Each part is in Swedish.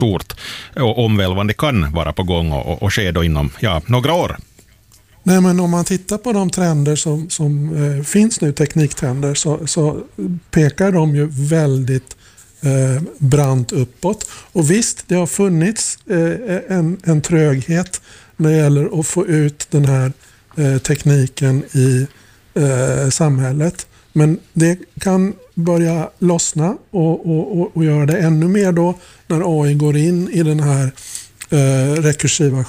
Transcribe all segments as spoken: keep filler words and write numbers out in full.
stort och omvälvande kan vara på gång och, och ske då inom ja, några år? Nej, men om man tittar på de trender som, som eh, finns nu, tekniktrender, så, så pekar de ju väldigt eh, brant uppåt. Och visst, det har funnits eh, en, en tröghet när det gäller att få ut den här eh, tekniken i eh, samhället. Men det kan börja lossna och, och, och, och göra det ännu mer då när A I går in i den här eh, rekursiva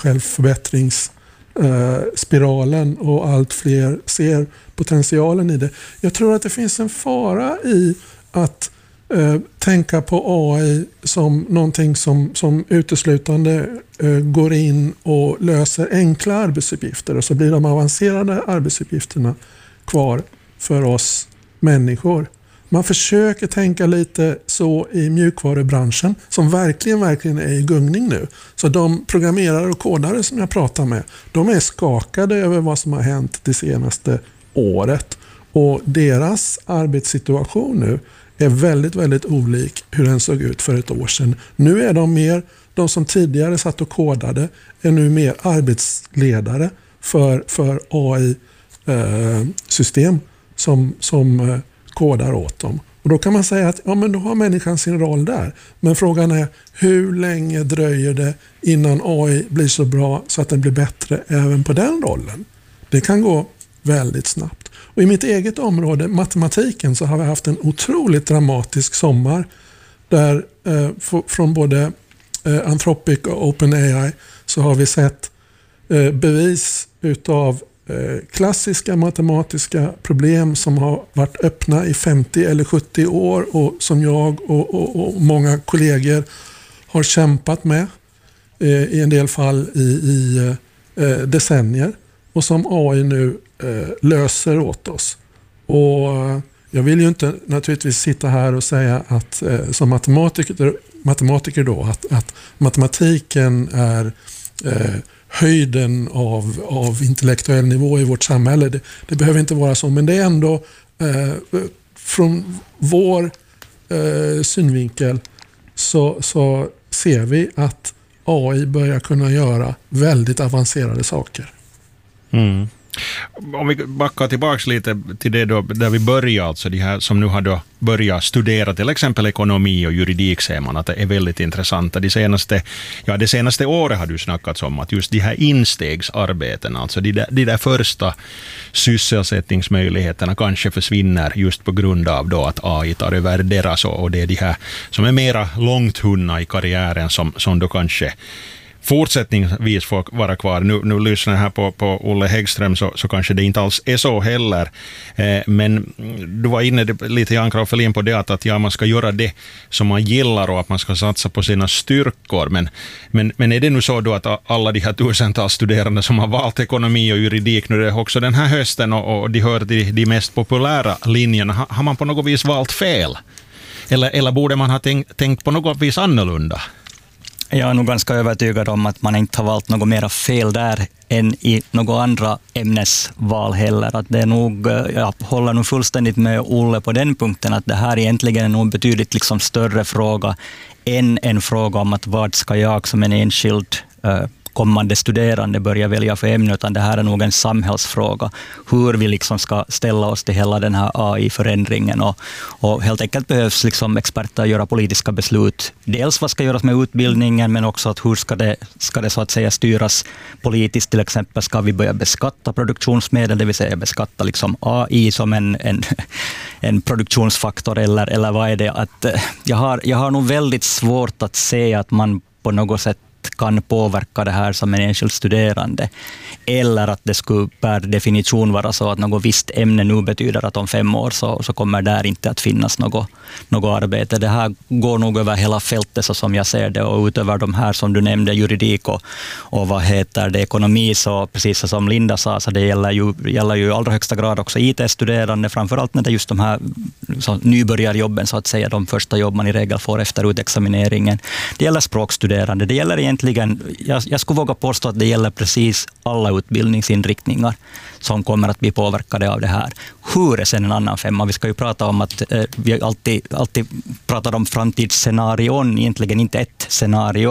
självförbättringsspiralen eh, och allt fler ser potentialen i det. Jag tror att det finns en fara i att eh, tänka på A I som någonting som, som uteslutande eh, går in och löser enkla arbetsuppgifter, och så blir de avancerade arbetsuppgifterna kvar för oss människor. Man försöker tänka lite så i mjukvarubranschen som verkligen, verkligen är i gungning nu. Så de programmerare och kodare som jag pratar med, de är skakade över vad som har hänt det senaste året. Och deras arbetssituation nu är väldigt, väldigt olik hur den såg ut för ett år sedan. Nu är de mer, de som tidigare satt och kodade, är nu mer arbetsledare för, för A I-system. Som, som kodar åt dem. Och då kan man säga att ja, men då har människan sin roll där. Men frågan är, hur länge dröjer det innan A I blir så bra så att den blir bättre även på den rollen? Det kan gå väldigt snabbt. Och i mitt eget område, matematiken, så har vi haft en otroligt dramatisk sommar där eh, f- från både eh, Anthropic och OpenAI så har vi sett eh, bevis utav klassiska matematiska problem som har varit öppna i femtio eller sjuttio år och som jag och, och, och många kollegor har kämpat med eh, i en del fall i, i eh, decennier, och som A I nu eh, löser åt oss. Och jag vill ju inte naturligtvis sitta här och säga att eh, som matematiker, matematiker då att, att matematiken är eh, höjden av, av intellektuell nivå i vårt samhälle. Det, det behöver inte vara så, men det är ändå eh, från vår eh, synvinkel så, så ser vi att A I börjar kunna göra väldigt avancerade saker. Mm. Om vi backar tillbaka lite till det då, där vi börjar, alltså de här som nu har då börjat studera till exempel ekonomi och juridik, ser man att det är väldigt intressanta. De senaste, ja, det senaste året har du snackat om att just de här instegsarbeten, alltså de där, de där första sysselsättningsmöjligheterna kanske försvinner just på grund av då att A I tar över deras, och det är de här som är mera långt hunna i karriären som, som då kanske fortsättningsvis får vara kvar. Nu, nu lyssnar jag här på, på Olle Häggström, så, så kanske det inte alls är så heller. Eh, men du var inne lite grann, Kraffelin, på det att, att ja, man ska göra det som man gillar och att man ska satsa på sina styrkor. Men, men, men är det nu så då att alla de här tusentals studerande som har valt ekonomi och juridik nu, det är också den här hösten och, och de hör till de mest populära linjerna, har, har man på något vis valt fel? Eller, eller borde man ha tänkt, tänkt på något vis annorlunda? Jag är nog ganska övertygad om att man inte har valt något mera fel där än i några andra ämnesval heller. Att det är nog, jag håller nog fullständigt med Olle på den punkten, att det här egentligen är nog en betydligt liksom större fråga än en fråga om att vad ska jag som en enskild uh, kommande studerande börja välja för ämne, utan det här är nog en samhällsfråga. Hur vi liksom ska ställa oss till hela den här A I-förändringen, och, och helt enkelt behövs liksom experter göra politiska beslut. Dels vad ska göras med utbildningen, men också att hur ska det, ska det så att säga styras politiskt. Till exempel ska vi börja beskatta produktionsmedel, det vill säga beskatta liksom A I som en, en, en produktionsfaktor, eller, eller vad är det? Att, jag, har, jag har nog väldigt svårt att se att man på något sätt kan påverka det här som en enskild studerande, eller att det skulle per definition vara så att något visst ämne nu betyder att om fem år så, så kommer där inte att finnas något, något arbete. Det här går nog över hela fältet så som jag ser det, och utöver de här som du nämnde, juridik och, och vad heter det, ekonomi, så precis som Linda sa, så det gäller ju, gäller ju i allra högsta grad också I T-studerande, framförallt när det är just de här så, nybörjarjobben så att säga, de första jobb man i regel får efter utexamineringen. Det gäller språkstuderande, det gäller egentligen, jag, jag skulle våga påstå att det gäller precis alla utbildningsinriktningar som kommer att bli påverkade av det här. Hur är sen en annan femma? Vi ska ju prata om att eh, vi alltid, alltid pratar om framtidsscenarion, egentligen inte ett scenario.